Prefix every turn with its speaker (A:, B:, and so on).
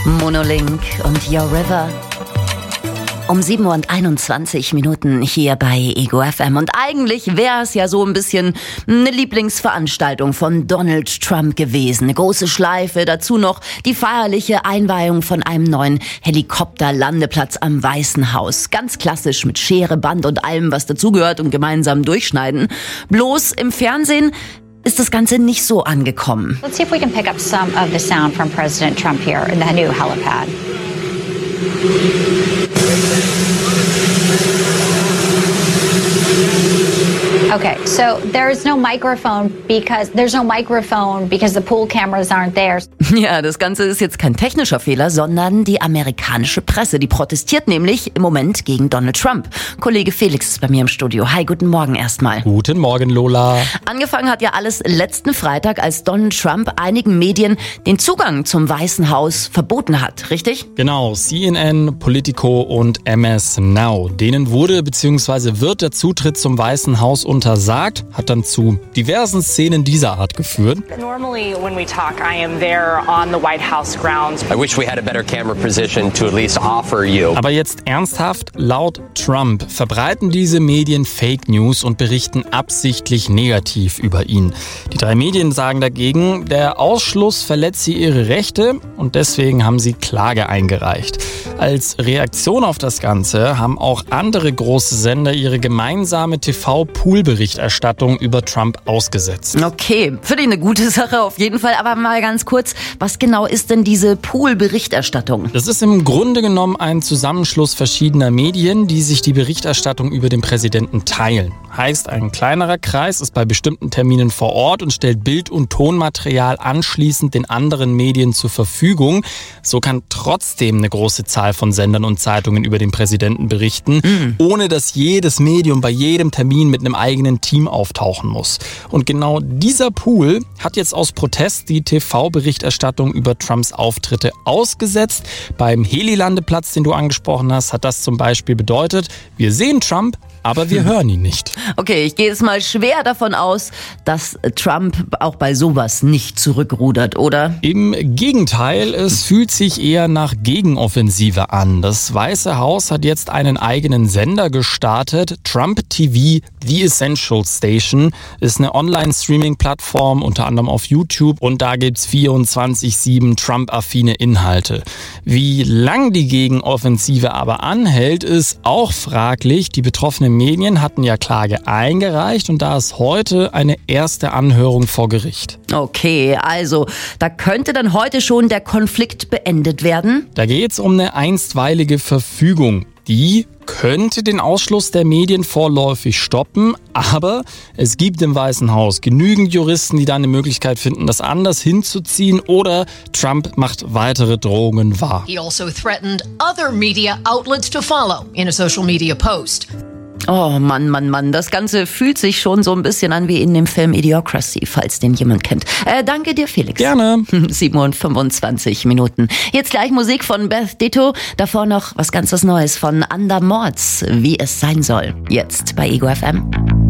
A: Monolink und Your River. Um 7:21 hier bei Ego FM. Und eigentlich wäre es ja so ein bisschen eine Lieblingsveranstaltung von Donald Trump gewesen. Eine große Schleife, dazu noch die feierliche Einweihung von einem neuen Helikopterlandeplatz am Weißen Haus. Ganz klassisch mit Schere, Band und allem, was dazugehört und gemeinsam durchschneiden. Bloß im Fernsehen ist das Ganze nicht so angekommen.
B: Let's see if we can pick up some of the sound from President Trump here in the new helipad. Okay, so there's no microphone because the pool cameras aren't there.
A: Ja, das Ganze ist jetzt kein technischer Fehler, sondern die amerikanische Presse. Die protestiert nämlich im Moment gegen Donald Trump. Kollege Felix ist bei mir im Studio. Hi, guten Morgen erstmal.
C: Guten Morgen, Lola.
A: Angefangen hat ja alles letzten Freitag, als Donald Trump einigen Medien den Zugang zum Weißen Haus verboten hat, richtig?
C: Genau, CNN, Politico und MS Now. Denen wurde bzw. wird der Zutritt zum Weißen Haus untersagt, hat dann zu diversen Szenen dieser Art geführt.
D: Normally when we talk, I am there on the White House grounds.
E: I wish we had a better camera position to at least offer you.
C: Aber jetzt ernsthaft, laut Trump verbreiten diese Medien Fake News und berichten absichtlich negativ über ihn. Die 3 Medien sagen dagegen, der Ausschluss verletze ihre Rechte und deswegen haben sie Klage eingereicht. Als Reaktion auf das Ganze haben auch andere große Sender ihre gemeinsame TV-Pool-Berichterstattung über Trump ausgesetzt.
A: Okay, für dich eine gute Sache auf jeden Fall, aber mal ganz kurz, was genau ist denn diese Pool-Berichterstattung?
C: Das ist im Grunde genommen ein Zusammenschluss verschiedener Medien, die sich die Berichterstattung über den Präsidenten teilen. Heißt, ein kleinerer Kreis ist bei bestimmten Terminen vor Ort und stellt Bild- und Tonmaterial anschließend den anderen Medien zur Verfügung. So kann trotzdem eine große Zahl von Sendern und Zeitungen über den Präsidenten berichten, ohne dass jedes Medium bei jedem Termin mit einem eigenen Team auftauchen muss. Und genau dieser Pool hat jetzt aus Protest die TV-Berichterstattung über Trumps Auftritte ausgesetzt. Beim Heli-Landeplatz, den du angesprochen hast, hat das zum Beispiel bedeutet, wir sehen Trump, aber wir hören ihn nicht.
A: Okay, ich gehe jetzt mal schwer davon aus, dass Trump auch bei sowas nicht zurückrudert, oder?
C: Im Gegenteil, es fühlt sich eher nach Gegenoffensive an. Das Weiße Haus hat jetzt einen eigenen Sender gestartet. Trump TV, The Essential Station, ist eine Online-Streaming-Plattform, unter anderem auf YouTube. Und da gibt's 24/7 Trump-affine Inhalte. Wie lang die Gegenoffensive aber anhält, ist auch fraglich. Die betroffenen Medien hatten ja Klage eingereicht und da ist heute eine erste Anhörung vor Gericht.
A: Okay, also da könnte dann heute schon der Konflikt beendet werden?
C: Da geht's um eine einstweilige Verfügung. Die könnte den Ausschluss der Medien vorläufig stoppen, aber es gibt im Weißen Haus genügend Juristen, die dann eine Möglichkeit finden, das anders hinzuziehen oder Trump macht weitere Drohungen wahr.
F: He also threatened other media outlets to follow in a social media post.
A: Oh Mann, das Ganze fühlt sich schon so ein bisschen an wie in dem Film Idiocracy, falls den jemand kennt. Danke dir, Felix.
C: Gerne.
A: 7:25. Jetzt gleich Musik von Beth Ditto, davor noch was ganz Neues von Under Mords, wie es sein soll. Jetzt bei Ego FM.